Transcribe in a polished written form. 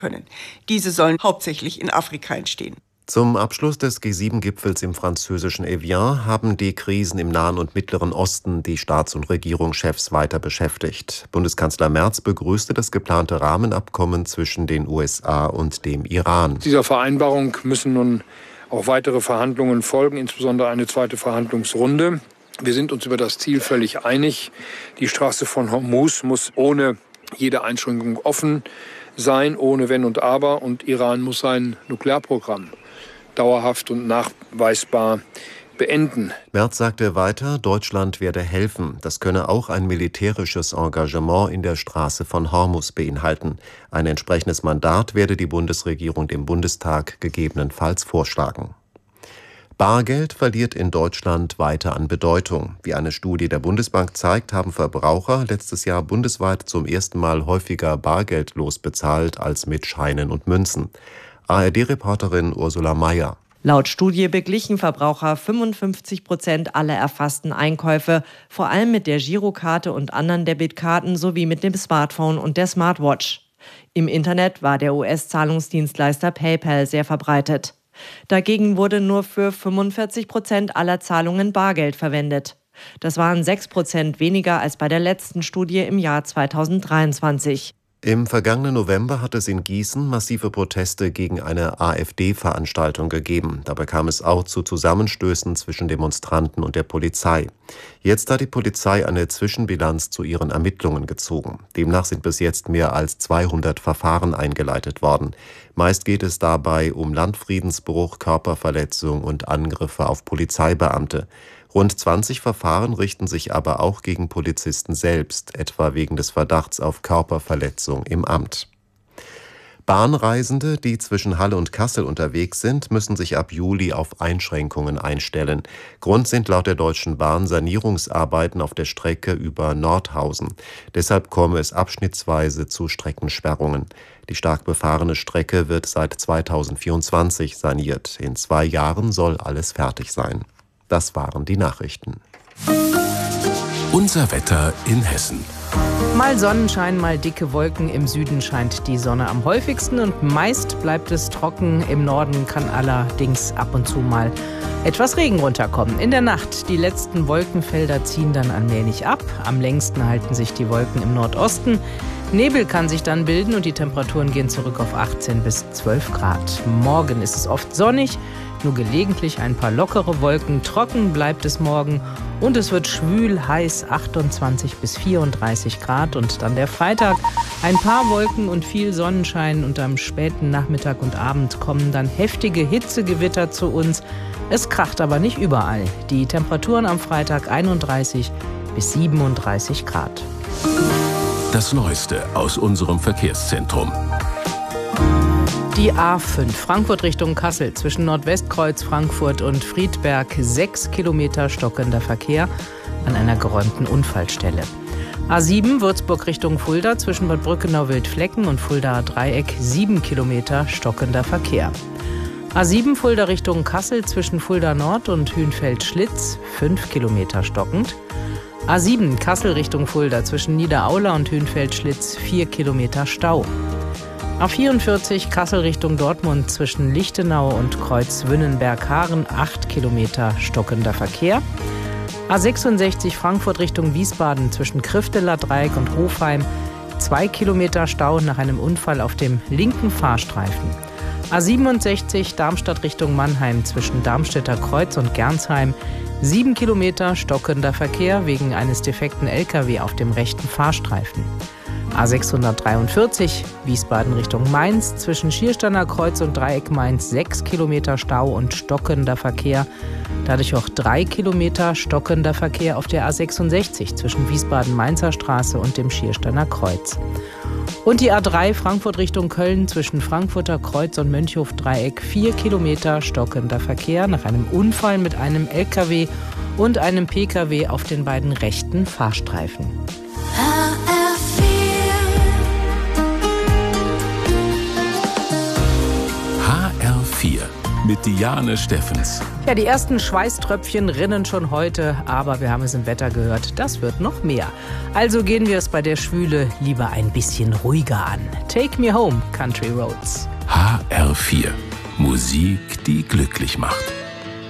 können. Diese sollen hauptsächlich in Afrika entstehen. Zum Abschluss des G7-Gipfels im französischen Evian haben die Krisen im Nahen und Mittleren Osten die Staats- und Regierungschefs weiter beschäftigt. Bundeskanzler Merz begrüßte das geplante Rahmenabkommen zwischen den USA und dem Iran. Dieser Vereinbarung müssen nun auch weitere Verhandlungen folgen, insbesondere eine zweite Verhandlungsrunde. Wir sind uns über das Ziel völlig einig. Die Straße von Hormuz muss ohne jede Einschränkung offen sein, ohne Wenn und Aber. Und Iran muss sein Nuklearprogramm dauerhaft und nachweisbar beenden. Merz sagte weiter, Deutschland werde helfen. Das könne auch ein militärisches Engagement in der Straße von Hormuz beinhalten. Ein entsprechendes Mandat werde die Bundesregierung dem Bundestag gegebenenfalls vorschlagen. Bargeld verliert in Deutschland weiter an Bedeutung. Wie eine Studie der Bundesbank zeigt, haben Verbraucher letztes Jahr bundesweit zum ersten Mal häufiger bargeldlos bezahlt als mit Scheinen und Münzen. ARD-Reporterin Ursula Mayer. Laut Studie beglichen Verbraucher 55% aller erfassten Einkäufe, vor allem mit der Girokarte und anderen Debitkarten sowie mit dem Smartphone und der Smartwatch. Im Internet war der US-Zahlungsdienstleister PayPal sehr verbreitet. Dagegen wurde nur für 45% aller Zahlungen Bargeld verwendet. Das waren 6% weniger als bei der letzten Studie im Jahr 2023. Im vergangenen November hat es in Gießen massive Proteste gegen eine AfD-Veranstaltung gegeben. Dabei kam es auch zu Zusammenstößen zwischen Demonstranten und der Polizei. Jetzt hat die Polizei eine Zwischenbilanz zu ihren Ermittlungen gezogen. Demnach sind bis jetzt mehr als 200 Verfahren eingeleitet worden. Meist geht es dabei um Landfriedensbruch, Körperverletzung und Angriffe auf Polizeibeamte. Rund 20 Verfahren richten sich aber auch gegen Polizisten selbst, etwa wegen des Verdachts auf Körperverletzung im Amt. Bahnreisende, die zwischen Halle und Kassel unterwegs sind, müssen sich ab Juli auf Einschränkungen einstellen. Grund sind laut der Deutschen Bahn Sanierungsarbeiten auf der Strecke über Nordhausen. Deshalb komme es abschnittsweise zu Streckensperrungen. Die stark befahrene Strecke wird seit 2024 saniert. In 2 Jahren soll alles fertig sein. Das waren die Nachrichten. Unser Wetter in Hessen. Mal Sonnenschein, mal dicke Wolken. Im Süden scheint die Sonne am häufigsten und meist bleibt es trocken. Im Norden kann allerdings ab und zu mal etwas Regen runterkommen. In der Nacht, die letzten Wolkenfelder ziehen dann allmählich ab. Am längsten halten sich die Wolken im Nordosten. Nebel kann sich dann bilden und die Temperaturen gehen zurück auf 18 bis 12 Grad. Morgen ist es oft sonnig, nur gelegentlich ein paar lockere Wolken. Trocken bleibt es morgen und es wird schwül, heiß, 28 bis 34 Grad. Und dann der Freitag, ein paar Wolken und viel Sonnenschein und am späten Nachmittag und Abend kommen dann heftige Hitzegewitter zu uns. Es kracht aber nicht überall. Die Temperaturen am Freitag 31 bis 37 Grad. Das Neueste aus unserem Verkehrszentrum. Die A5 Frankfurt Richtung Kassel zwischen Nordwestkreuz Frankfurt und Friedberg 6 Kilometer stockender Verkehr an einer geräumten Unfallstelle. A7 Würzburg Richtung Fulda zwischen Bad Brückenau-Wildflecken und Fuldaer Dreieck 7 Kilometer stockender Verkehr. A7 Fulda Richtung Kassel zwischen Fulda Nord und Hünfeld-Schlitz 5 Kilometer stockend. A7 Kassel Richtung Fulda zwischen Niederaula und Hünfeld-Schlitz 4 Kilometer Stau. A44 Kassel Richtung Dortmund zwischen Lichtenau und Kreuz Wünnenberg-Haaren 8 Kilometer stockender Verkehr. A66 Frankfurt Richtung Wiesbaden zwischen Krifteler Dreieck und Hofheim 2 Kilometer Stau nach einem Unfall auf dem linken Fahrstreifen. A67 Darmstadt Richtung Mannheim zwischen Darmstädter Kreuz und Gernsheim 7 Kilometer stockender Verkehr wegen eines defekten LKW auf dem rechten Fahrstreifen. A643 Wiesbaden Richtung Mainz zwischen Schiersteiner Kreuz und Dreieck Mainz 6 Kilometer Stau und stockender Verkehr. Dadurch auch 3 Kilometer stockender Verkehr auf der A66 zwischen Wiesbaden-Mainzer Straße und dem Schiersteiner Kreuz. Und die A3 Frankfurt Richtung Köln zwischen Frankfurter Kreuz und Mönchhof-Dreieck 4 Kilometer stockender Verkehr nach einem Unfall mit einem LKW und einem PKW auf den beiden rechten Fahrstreifen. HR4 mit Diane Steffens. Ja, die ersten Schweißtröpfchen rinnen schon heute, aber wir haben es im Wetter gehört, das wird noch mehr. Also gehen wir es bei der Schwüle lieber ein bisschen ruhiger an. Take Me Home, Country Roads. HR4. Musik, die glücklich macht.